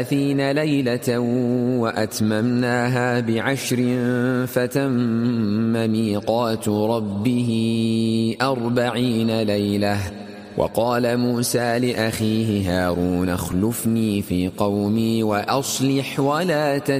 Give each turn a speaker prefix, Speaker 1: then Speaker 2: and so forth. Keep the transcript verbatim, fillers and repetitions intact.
Speaker 1: ثلاثين ليلة وأتممناها بعشر فتم ميقات ربه أربعين ليلة. وقال موسى لأخيه هارون اخلفني في قومي وأصلح ولا تتبع